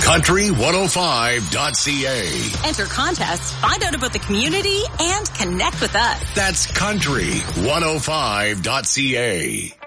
Country105.ca. Enter contests, find out about the community, and connect with us. That's Country105.ca.